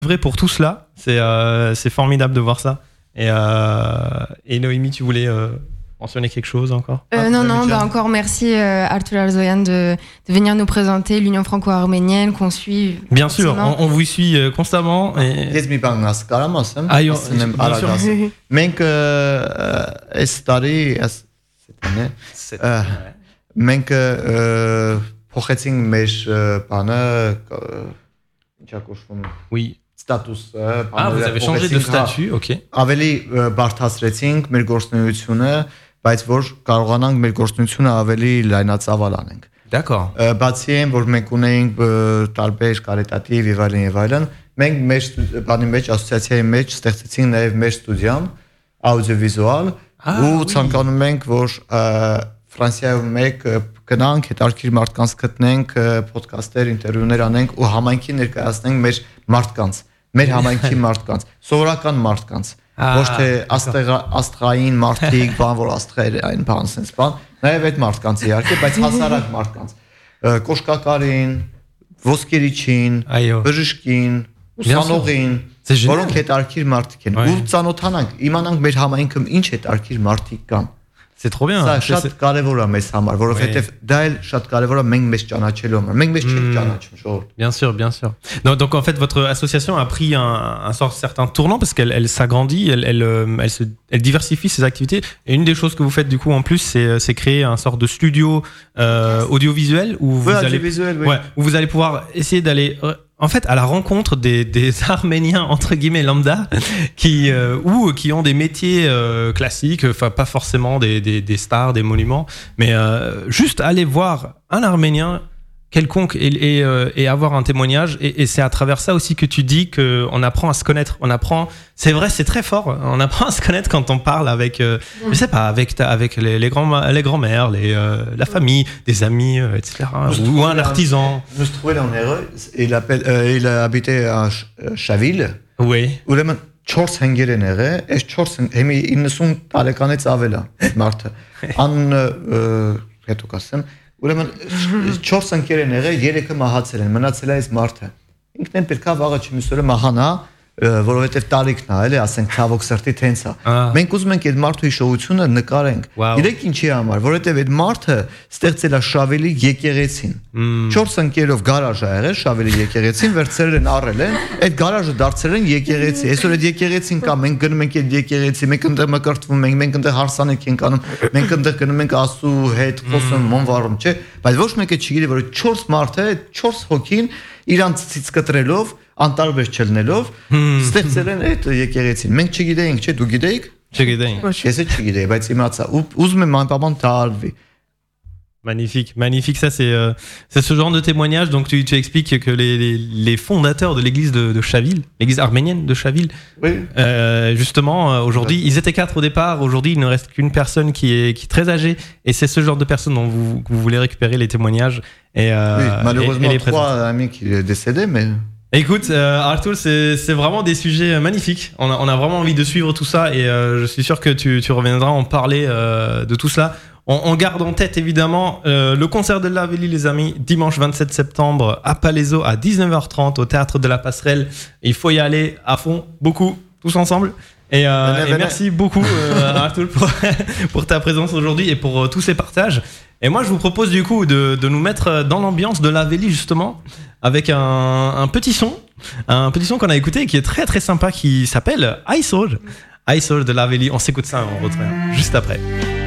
vrai pour tout cela. C'est formidable de voir ça. Et Noémie, tu voulais mentionner quelque chose encore? Non, encore merci Arthur Arzoyan de venir nous présenter l'Union franco-arménienne qu'on suit. Bien sûr, on vous suit constamment. Ես մի բան հասկանում եմ, Այո, ասեմ արագ ասեմ։ Մենք այս տարի մենք փոխեցինք մեր բանը, ինչա կոչվում։ Oui. Status. Vous avez changé de statut, ok. Ավելի բարդացրեցինք մեր գործունեությունը, բայց որ կարողանանք մեր գործունեությունը ավելի լայնածավալ անենք։ D'accord. Բացի այն, որ մենք ունեինք տարբեր կարիտատիվ եւ այլն, մենք մեր բանի մեջ ասոցիացիայի մեջ ստեղծեցինք նաեւ մեր ստուդիան աուդիովիզուալ ու ցանկանում ենք, որ Ֆրանսիայում մեկ գնանք, հետարքիր մարդկանց գտնենք, ոդքասթեր, ինտերվյուներ անենք ու համայնքի ներկայացնենք մեր մարդկանց, մեր համայնքի մարդկանց, սովորական մարդկանց, ոչ թե աստղային մարդիկ, բան որ աստղեր այն բան sense բան, նաև այդ մարդկանց իհարկե, բայց հասարակ մարդկանց, կոշկակարին, ոսկերիչին, բժշկին, ուսանողին, որոնք հետարքիր մարդիկ են, ու ծանոթանանք, իմանանք մեր համայնքում ինչ հետարքիր մարդիկ կան։ C'est trop bien. Ça շատ կարևոր է մեզ համար, որովհետև դա էլ շատ կարևոր է մենք մեզ ճանաչելու համար։ Մենք մեզ չենք ճանաչում ժողովուրդ։ Bien sûr, bien sûr. Donc en fait votre association a pris un certain tournant parce qu'elle s'agrandit, elle diversifie ses activités et une des choses que vous faites du coup en plus c'est créer un sort de studio audiovisuel où vous allez pouvoir essayer d'aller en fait à la rencontre des Arméniens entre guillemets lambda qui ont des métiers classiques, enfin pas forcément des stars, des monuments, mais juste aller voir un Arménien quelconque et avoir un témoignage et c'est à travers ça aussi que tu dis que on apprend à se connaître, c'est vrai, c'est très fort, on apprend à se connaître quand on parle avec je sais pas, avec les grands-mères, la famille, des amis, etc. ou un artisan. Je me trouvais en erreur, il habitait à Chaville. Oui. Ուրեմն 4 հենգեր են եղել, այս 4 հեմի 90 տարեկանից ավել է մարդը։ Հետո կասեմ, ուրեմն 4 ընկեր են եղել, 3-ը մահացել են, մնացել է այս մարդը։ Ինքն էլ պետք է վաղը չմիսօրը մահանա, որովհետև տարիքն է, էլի, ասենք ցավոք սրտի տենց է։ Մենք ուզում ենք այդ մարդու հիշողությունը նկարենք։ Գիտեք ինչի համար, որովհետև այդ մարդը ստեղծել է Շավելի եկեղեցին։ 4 ընկերով գարաժ ա եղել, Շավելի եկեղեցին, վերցրել են, առել են, այդ գարաժը դարձրել են եկեղեցի։ Այսօր այդ եկեղեցին կա, մենք գնում ենք այդ եկեղեցի, մենք այնտեղ մկրտվում ենք, մենք այնտեղ հարսանիք ենք անում, մենք այնտեղ գնում ենք Աստծու հետ խոսում, մոնվարում, չէ՞։ Բայց ոչ մեկը չգիտի, որ 4 մարդը, 4 հոգին իրանց ցից կտրելով անտարբեր չլնելով ստեղծել են այդ եկեղեցին։ Մենք չգիտեինք, չէ՞, դու գիտեիք։ Չգիտեինք։ Ես էլ չգիտեի, բայց իմացա։ Ուզում եմ անպայման տարվի։ Magnifique, magnifique. Ça, c'est ce genre de témoignage. Donc, tu expliques que les fondateurs de l'église de Chaville, l'église arménienne de Chaville, justement, aujourd'hui, ils étaient 4 au départ. Aujourd'hui, il ne reste qu'une personne qui est très âgée. Et c'est ce genre de personne dont vous voulez récupérer les témoignages. Oui, malheureusement, 3 amis qui est décédé, mais... Écoute, Arthur, c'est vraiment des sujets magnifiques. On a vraiment envie de suivre tout ça et je suis sûr que tu reviendras en parler de tout cela. On garde en tête évidemment le concert de Laveli, les amis, dimanche 27 septembre à Palaiseau à 19h30 au Théâtre de la Passerelle. Il faut y aller à fond, beaucoup, tous ensemble. Et merci beaucoup Arthur pour ta présence aujourd'hui et pour tous ces partages. Et moi je vous propose du coup de nous mettre dans l'ambiance de Laveli justement avec un petit son qu'on a écouté qui est très très sympa qui s'appelle Aysor de Laveli. On s'écoute ça, on revient juste après.